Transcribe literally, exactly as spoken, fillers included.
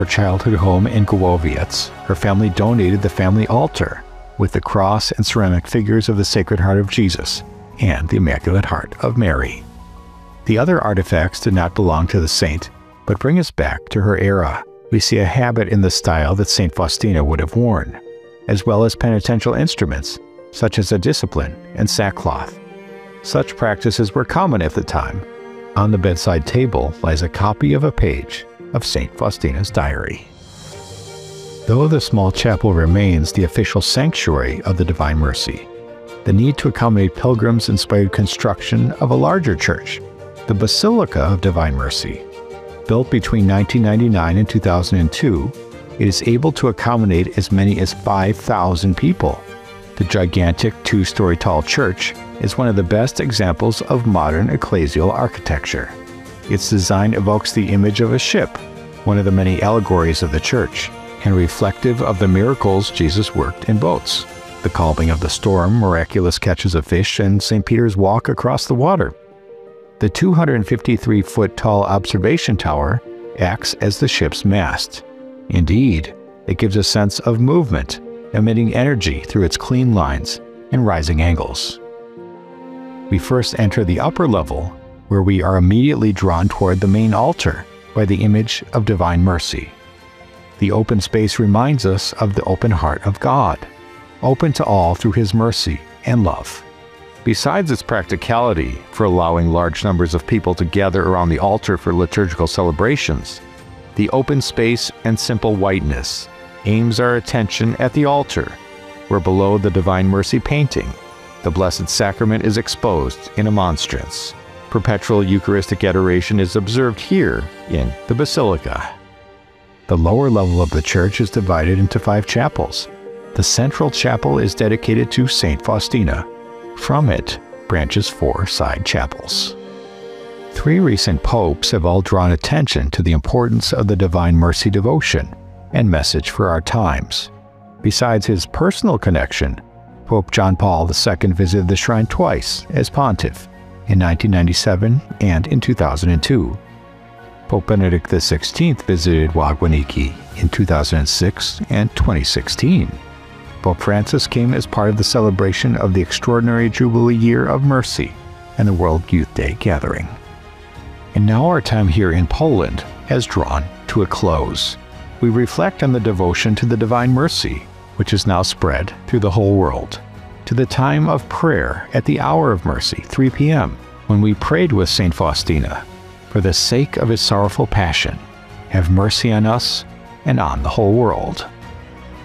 her childhood home in Głowicz, her family donated the family altar with the cross and ceramic figures of the Sacred Heart of Jesus and the Immaculate Heart of Mary. The other artifacts did not belong to the saint, but bring us back to her era. We see a habit in the style that Saint Faustina would have worn, as well as penitential instruments, such as a discipline and sackcloth. Such practices were common at the time. On the bedside table lies a copy of a page of Saint Faustina's diary. Though the small chapel remains the official sanctuary of the Divine Mercy, the need to accommodate pilgrims inspired construction of a larger church, the Basilica of Divine Mercy. Built between nineteen ninety-nine and two thousand two, it is able to accommodate as many as five thousand people. The gigantic two-story tall church is one of the best examples of modern ecclesial architecture. Its design evokes the image of a ship, one of the many allegories of the church, and reflective of the miracles Jesus worked in boats, the calming of the storm, miraculous catches of fish, and Saint Peter's walk across the water. The two hundred fifty-three foot tall observation tower acts as the ship's mast. Indeed, it gives a sense of movement, emitting energy through its clean lines and rising angles. We first enter the upper level, where we are immediately drawn toward the main altar by the image of Divine Mercy. The open space reminds us of the open heart of God, open to all through His mercy and love. Besides its practicality for allowing large numbers of people to gather around the altar for liturgical celebrations, the open space and simple whiteness aims our attention at the altar, where below the Divine Mercy painting, the Blessed Sacrament is exposed in a monstrance. Perpetual Eucharistic adoration is observed here in the Basilica. The lower level of the church is divided into five chapels. The central chapel is dedicated to Saint Faustina. From it branches four side chapels. Three recent popes have all drawn attention to the importance of the Divine Mercy devotion and message for our times. Besides his personal connection, Pope John Paul the Second visited the shrine twice as pontiff, in nineteen ninety-seven and in two thousand two. Pope Benedict the Sixteenth visited Łagiewniki in two thousand six and twenty sixteen. Pope Francis came as part of the celebration of the extraordinary Jubilee Year of Mercy and the World Youth Day gathering. And now our time here in Poland has drawn to a close. We reflect on the devotion to the Divine Mercy, which is now spread through the whole world, to the time of prayer at the hour of mercy, three p m, when we prayed with Saint Faustina, for the sake of His sorrowful passion, have mercy on us and on the whole world.